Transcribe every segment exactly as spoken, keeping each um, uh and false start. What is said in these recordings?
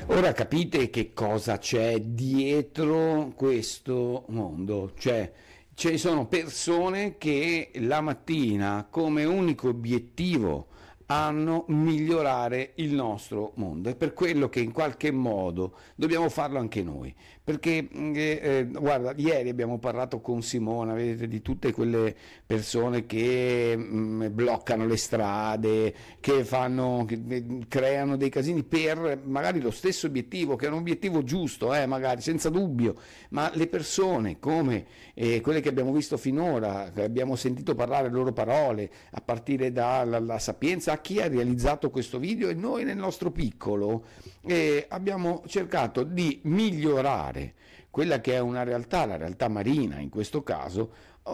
Ora capite che cosa c'è dietro questo mondo, cioè ci sono persone che la mattina come unico obiettivo hanno migliorare il nostro mondo. È per quello che in qualche modo dobbiamo farlo anche noi, perché eh, eh, guarda, ieri abbiamo parlato con Simona, vedete, di tutte quelle persone che mh, bloccano le strade, che fanno, che creano dei casini per magari lo stesso obiettivo, che è un obiettivo giusto, eh, magari senza dubbio, ma le persone come eh, quelle che abbiamo visto finora, che abbiamo sentito parlare le loro parole, a partire dalla la Sapienza, chi ha realizzato questo video, e noi nel nostro piccolo eh, abbiamo cercato di migliorare quella che è una realtà, la realtà marina in questo caso,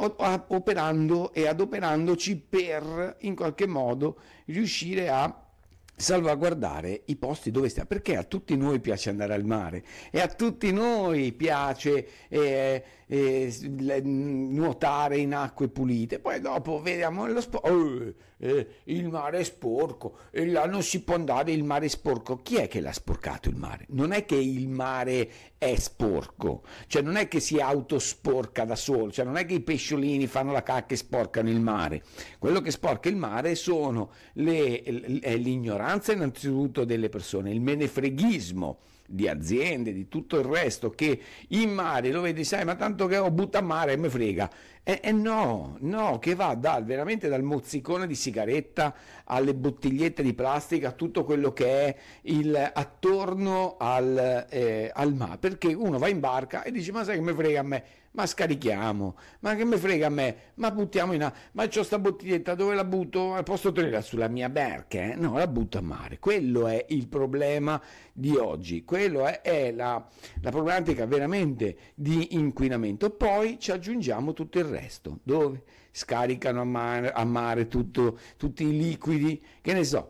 operando e adoperandoci per in qualche modo riuscire a salvaguardare i posti dove stiamo, perché a tutti noi piace andare al mare e a tutti noi piace eh, eh, nuotare in acque pulite, poi dopo vediamo lo spo- oh, eh, il mare è sporco e là non si può andare, il mare è sporco. Chi è che l'ha sporcato il mare? Non è che il mare è sporco, cioè non è che si autosporca da solo, cioè non è che i pesciolini fanno la cacca e sporcano il mare. Quello che sporca il mare sono le, è l'ignoranza innanzitutto delle persone, il menefreghismo di aziende, di tutto il resto, che in mare lo vedi, sai, ma tanto che ho butta a mare e me frega. E, e no, no, che va dal, veramente dal mozzicone di sigaretta alle bottigliette di plastica, a tutto quello che è il attorno al, eh, al mare, perché uno va in barca e dice, ma sai che me frega a me, ma scarichiamo, ma che me frega a me, ma buttiamo in acqua, ma c'ho sta bottiglietta, dove la butto? Posso tenerla sulla mia barca? Eh? No, la butto a mare. Quello è il problema di oggi, quello è, è la, la problematica veramente di inquinamento. Poi ci aggiungiamo tutto il resto, dove scaricano a mare, a mare tutto, tutti i liquidi, che ne so.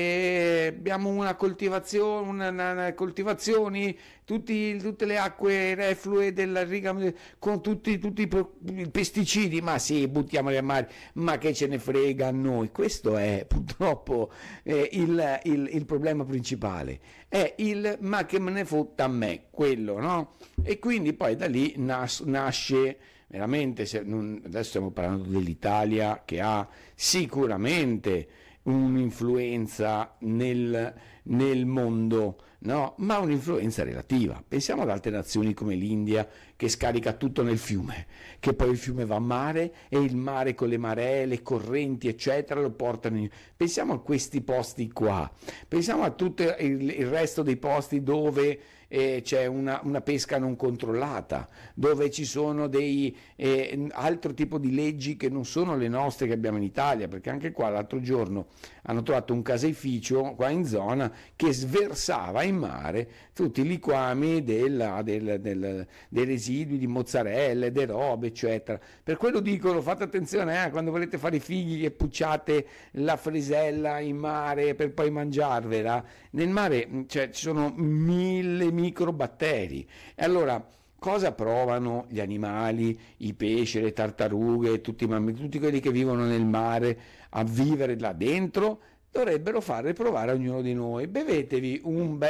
E abbiamo una coltivazione, una, una, una coltivazioni, tutti, tutte le acque reflue della riga con tutti, tutti i pesticidi, ma sì, buttiamoli a mare, ma che ce ne frega a noi. Questo è purtroppo eh, il, il, il problema principale, è il ma che me ne fotta a me, quello, no? E quindi poi da lì nas, nasce veramente, se non, adesso stiamo parlando dell'Italia che ha sicuramente un'influenza nel, nel mondo, no? Ma un'influenza relativa. Pensiamo ad altre nazioni come l'India, che scarica tutto nel fiume, che poi il fiume va a mare e il mare con le maree, le correnti eccetera lo portano in... Pensiamo a questi posti qua, pensiamo a tutto il, il resto dei posti dove eh, c'è una, una pesca non controllata, dove ci sono dei eh, altro tipo di leggi che non sono le nostre che abbiamo in Italia, perché anche qua l'altro giorno hanno trovato un caseificio qua in zona che sversava in mare tutti i liquami della, del, del, dei residui di mozzarella, de robe eccetera. Per quello dicono, fate attenzione eh, quando volete fare i figli che pucciate la frisella in mare per poi mangiarvela. Nel mare cioè, ci sono mille microbatteri e allora cosa provano gli animali, i pesci, le tartarughe, tutti, tutti quelli che vivono nel mare a vivere là dentro? Dovrebbero fare provare a ognuno di noi. Bevetevi un bel